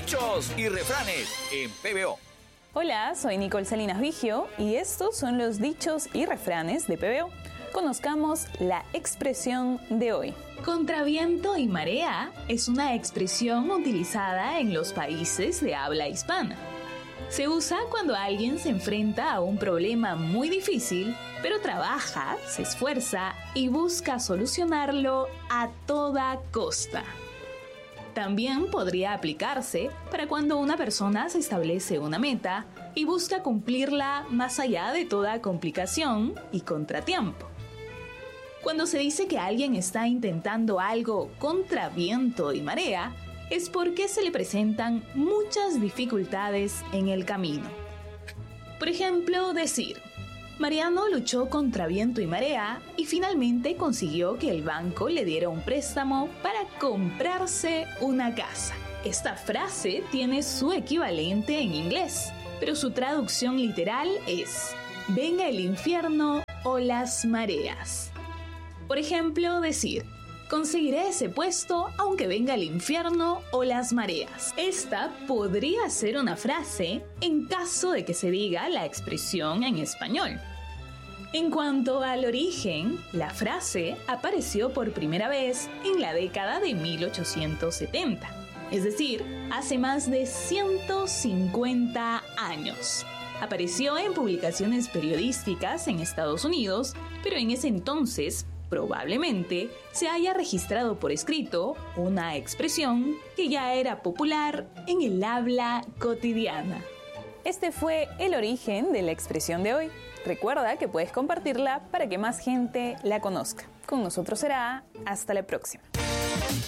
Dichos y refranes en PBO. Hola, soy Nicole Salinas Vigio y estos son los dichos y refranes de PBO. Conozcamos la expresión de hoy. Contra viento y marea es una expresión utilizada en los países de habla hispana. Se usa cuando alguien se enfrenta a un problema muy difícil, pero trabaja, se esfuerza y busca solucionarlo a toda costa. También podría aplicarse para cuando una persona se establece una meta y busca cumplirla más allá de toda complicación y contratiempo. Cuando se dice que alguien está intentando algo contra viento y marea, es porque se le presentan muchas dificultades en el camino. Por ejemplo, decir: Mariano luchó contra viento y marea y finalmente consiguió que el banco le diera un préstamo para comprarse una casa. Esta frase tiene su equivalente en inglés, pero su traducción literal es: venga el infierno o las mareas. Por ejemplo, decir: conseguiré ese puesto aunque venga el infierno o las mareas. Esta podría ser una frase en caso de que se diga la expresión en español. En cuanto al origen, la frase apareció por primera vez en la década de 1870, es decir, hace más de 150 años. Apareció en publicaciones periodísticas en Estados Unidos, pero en ese entonces probablemente se haya registrado por escrito una expresión que ya era popular en el habla cotidiana. Este fue el origen de la expresión de hoy. Recuerda que puedes compartirla para que más gente la conozca. Con nosotros será hasta la próxima.